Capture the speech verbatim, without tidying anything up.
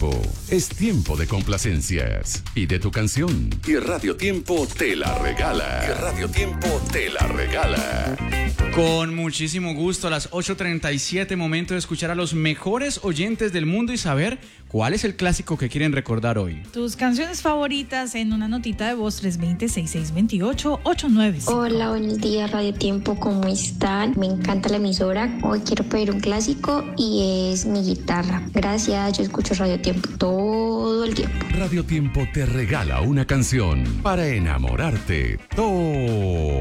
Tiempo. Es tiempo de complacencias. Pide tu canción y Radio Tiempo te la regala. Y Radio Tiempo te la regala. Con muchísimo gusto, a las ocho treinta y siete, momento de escuchar a los mejores oyentes del mundo y saber cuál es el clásico que quieren recordar hoy. Tus canciones favoritas en una notita de voz tres dos cero, seis seis dos ocho, ocho nueve cinco. Hola, buenos días Radio Tiempo, ¿cómo están? Me encanta la emisora. Hoy quiero pedir un clásico y es Mi Guitarra. Gracias, yo escucho Radio Tiempo todo el tiempo. Radio Tiempo te regala una canción para enamorarte todo